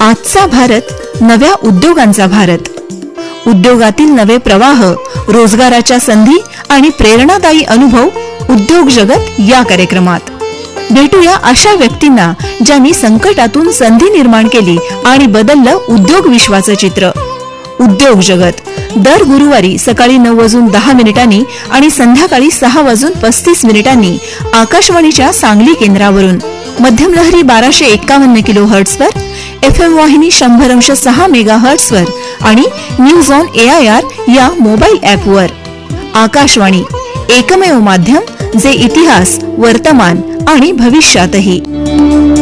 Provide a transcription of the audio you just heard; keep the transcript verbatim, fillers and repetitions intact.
आजचा भारत नव्या उद्योगांचा भारत. उद्योगातील नवे प्रवाह, रोजगाराच्या संधी आणि प्रेरणादायी अनुभव उद्योग जगत या कार्यक्रमात. भेटूया अशा व्यक्तींना ज्यांनी संकटातून संधी निर्माण केली आणि बदललं उद्योग विश्वाचं चित्र. उद्योग जगत दर गुरुवारी सकाळी नऊ वाजून दहा मिनिटांनी आणि संध्याकाळी सहा वाजून पस्तीस मिनिटांनी आकाशवाणीच्या सांगली केंद्रावरून. मध्यम लहरी बाराशे एक्कावन्न किलो हर्ट्सवर, एफ एम वाहिनी शंभर अंश सहा मेगा हर्ट्सवर आणि news on A I R या मोबाईल ॲपवर. आकाशवाणी एकमेव माध्यम जे इतिहास, वर्तमान आणि भविष्यातही.